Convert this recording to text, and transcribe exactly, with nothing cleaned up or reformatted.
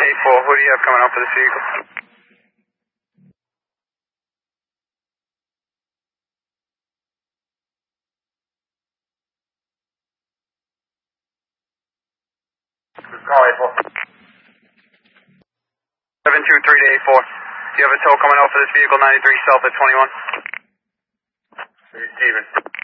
eight four, who do you have coming out for this vehicle? Call eight four. seven two three to eight four. Do you have a tow coming out for this vehicle, ninety-three South at twenty-one? Steven.